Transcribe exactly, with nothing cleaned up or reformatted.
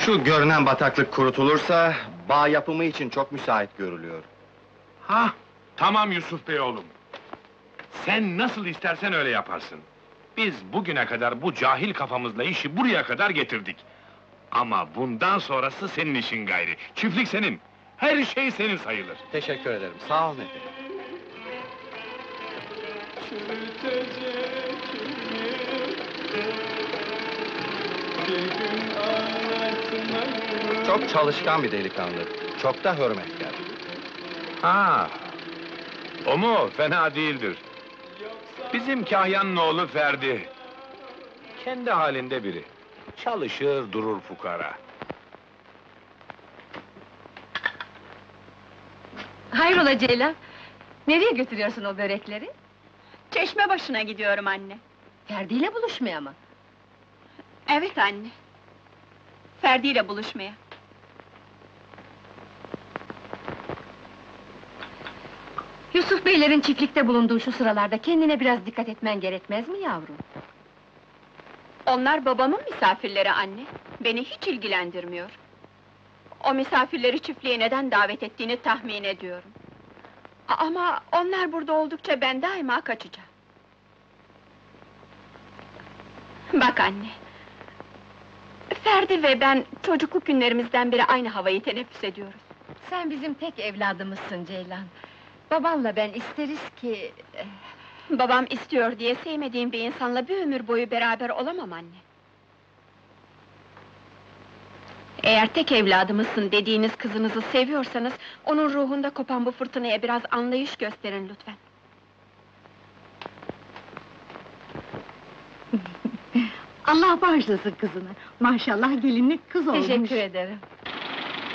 Şu görünen bataklık kurutulursa, bağ yapımı için çok müsait görülüyor. Ha, tamam Yusuf Bey oğlum. Sen nasıl istersen öyle yaparsın. Biz bugüne kadar bu cahil kafamızla işi buraya kadar getirdik. Ama bundan sonrası senin işin gayri. Çiftlik senin. Her şey senin sayılır. Teşekkür ederim, sağ olun efendim. Çok çalışkan bir delikanlı, çok da hürmetkar. Ha, o mu? Fena değildir. Bizim Kahya'nın oğlu Ferdi. Kendi halinde biri. Çalışır durur fukara. Hayrola Ceylan? Nereye götürüyorsun o börekleri? Çeşme başına gidiyorum anne. Ferdi ile buluşmaya mı? Evet anne. Ferdi ile buluşmaya. Yusuf beylerin çiftlikte bulunduğu şu sıralarda kendine biraz dikkat etmen gerekmez mi yavrum? Onlar babamın misafirleri anne. Beni hiç ilgilendirmiyor. O misafirleri çiftliğe neden davet ettiğini tahmin ediyorum. A- Ama onlar burada oldukça ben daima kaçacağım. Bak anne. Ferdi ve ben çocukluk günlerimizden beri aynı havayı teneffüs ediyoruz. Sen bizim tek evladımızsın Ceylan. Babanla ben isteriz ki... eh, Babam istiyor diye sevmediğim bir insanla bir ömür boyu beraber olamam anne. Eğer tek evladımızsın dediğiniz kızınızı seviyorsanız... ...onun ruhunda kopan bu fırtınaya biraz anlayış gösterin lütfen. Allah bağışlasın kızını. Maşallah gelinlik kız olmuş. Teşekkür ederim.